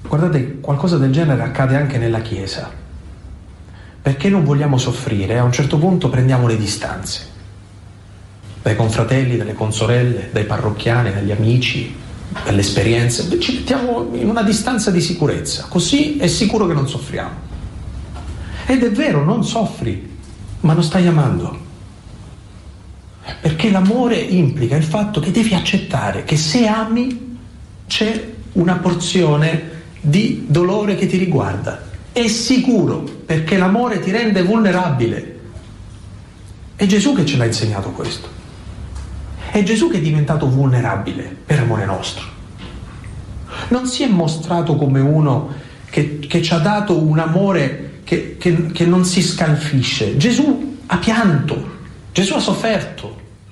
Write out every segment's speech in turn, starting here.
Guardate, qualcosa del genere accade anche nella Chiesa. Perché non vogliamo soffrire, a un certo punto prendiamo le distanze dai confratelli, dalle consorelle, dai parrocchiani, dagli amici, dalle esperienze. Ci mettiamo in una distanza di sicurezza, così è sicuro che non soffriamo. Ed è vero, non soffri, ma non stai amando. Perché l'amore implica il fatto che devi accettare che se ami c'è una porzione di dolore che ti riguarda. È sicuro, perché l'amore ti rende vulnerabile. È Gesù che ce l'ha insegnato questo. È Gesù che è diventato vulnerabile per amore nostro. Non si è mostrato come uno che ci ha dato un amore che non si scalfisce. Gesù ha pianto, Gesù ha sofferto.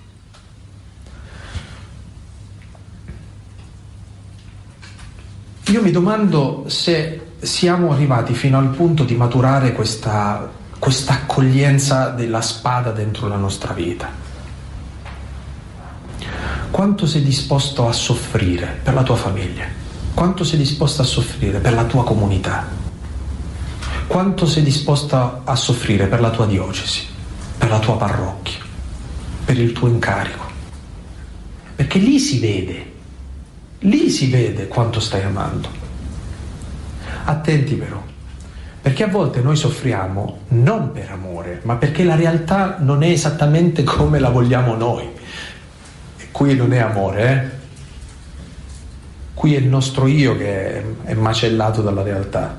Io mi domando se siamo arrivati fino al punto di maturare questa accoglienza della spada dentro la nostra vita. Quanto sei disposto a soffrire per la tua famiglia? Quanto sei disposto a soffrire per la tua comunità? Quanto sei disposto a soffrire per la tua diocesi, per la tua parrocchia, per il tuo incarico? Perché lì si vede quanto stai amando. Attenti però, perché a volte noi soffriamo non per amore, ma perché la realtà non è esattamente come la vogliamo noi. E qui non è amore, Qui è il nostro io che è macellato dalla realtà.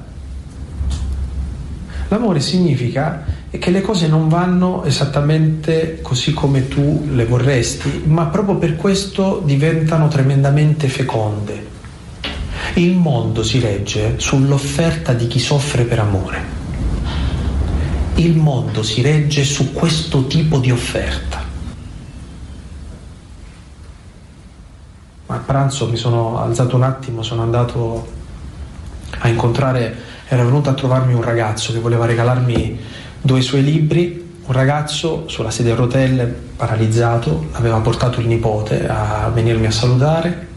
L'amore significa che le cose non vanno esattamente così come tu le vorresti, ma proprio per questo diventano tremendamente feconde. Il mondo si regge sull'offerta di chi soffre per amore. Il mondo si regge su questo tipo di offerta. A pranzo mi sono alzato un attimo, sono andato a incontrare, era venuto a trovarmi un ragazzo che voleva regalarmi 2 suoi libri. Un ragazzo sulla sedia a rotelle, paralizzato, aveva portato il nipote a venirmi a salutare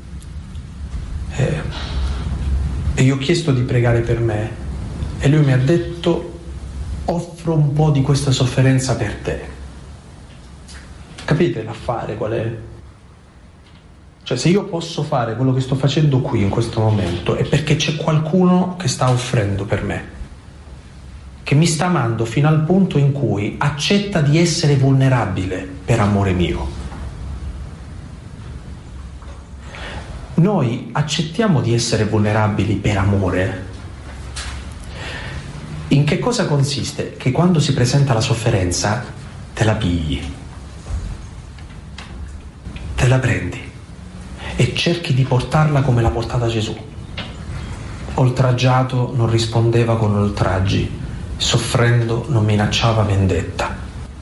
e io ho chiesto di pregare per me e lui mi ha detto: offro un po' di questa sofferenza per te. Capite l'affare qual è? Cioè, se io posso fare quello che sto facendo qui in questo momento è perché c'è qualcuno che sta offrendo per me, che mi sta amando fino al punto in cui accetta di essere vulnerabile per amore mio. Noi accettiamo di essere vulnerabili per amore. In che cosa consiste? Che quando si presenta la sofferenza te la pigli, te la prendi e cerchi di portarla come l'ha portata Gesù. Oltraggiato non rispondeva con oltraggi, soffrendo non minacciava vendetta.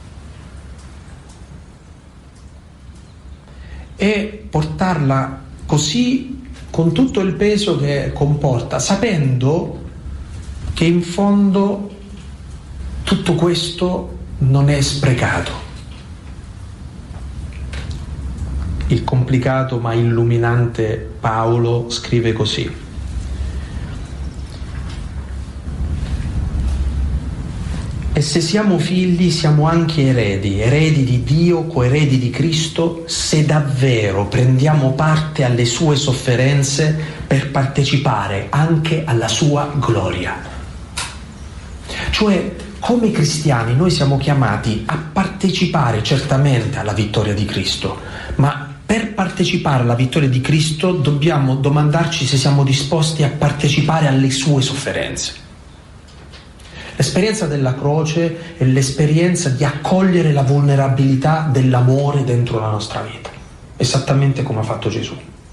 E portarla così, con tutto il peso che comporta, sapendo che in fondo tutto questo non è sprecato. Il complicato ma illuminante Paolo scrive così: e se siamo figli siamo anche eredi di Dio, coeredi di Cristo, se davvero prendiamo parte alle sue sofferenze per partecipare anche alla sua gloria. Cioè, come cristiani noi siamo chiamati a partecipare certamente alla vittoria di Cristo, ma per partecipare alla vittoria di Cristo dobbiamo domandarci se siamo disposti a partecipare alle sue sofferenze. L'esperienza della croce è l'esperienza di accogliere la vulnerabilità dell'amore dentro la nostra vita, esattamente come ha fatto Gesù.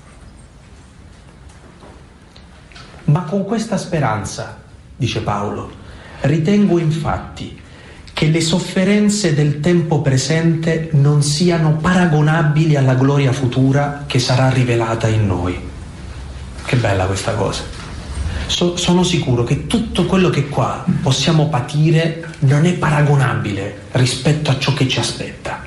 Ma con questa speranza, dice Paolo, ritengo infatti che le sofferenze del tempo presente non siano paragonabili alla gloria futura che sarà rivelata in noi. Che bella questa cosa. Sono sicuro che tutto quello che qua possiamo patire non è paragonabile rispetto a ciò che ci aspetta.